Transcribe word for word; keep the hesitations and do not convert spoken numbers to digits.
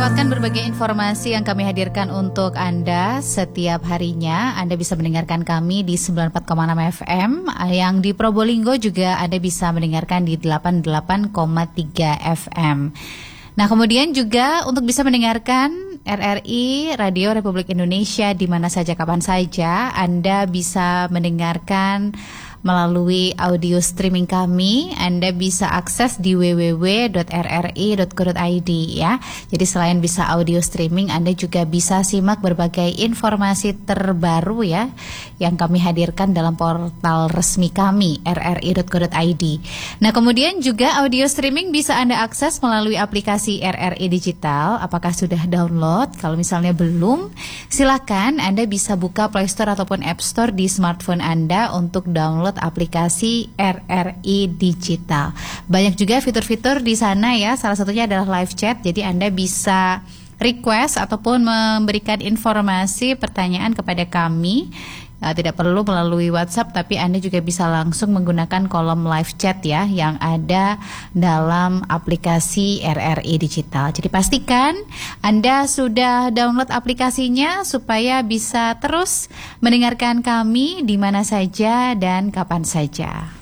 melewatkan berbagai informasi yang kami hadirkan untuk Anda setiap harinya. Anda bisa mendengarkan kami di sembilan puluh empat koma enam F M, yang di Probolinggo juga Anda bisa mendengarkan di delapan puluh delapan koma tiga F M. Nah, kemudian juga untuk bisa mendengarkan R R I Radio Republik Indonesia di mana saja kapan saja, Anda bisa mendengarkan melalui audio streaming kami. Anda bisa akses di w w w dot r r i dot co dot i d ya. Jadi selain bisa audio streaming, Anda juga bisa simak berbagai informasi terbaru ya yang kami hadirkan dalam portal resmi kami r r i dot co dot i d. Nah, kemudian juga audio streaming bisa Anda akses melalui aplikasi R R I Digital. Apakah sudah download? Kalau misalnya belum, silakan Anda bisa buka Play Store ataupun App Store di smartphone Anda untuk download aplikasi R R I Digital. Banyak juga fitur-fitur di sana ya. Salah satunya adalah live chat. Jadi Anda bisa request ataupun memberikan informasi, pertanyaan kepada kami. Uh, tidak perlu melalui WhatsApp, tapi Anda juga bisa langsung menggunakan kolom live chat ya yang ada dalam aplikasi R R I Digital. Jadi pastikan Anda sudah download aplikasinya supaya bisa terus mendengarkan kami di mana saja dan kapan saja.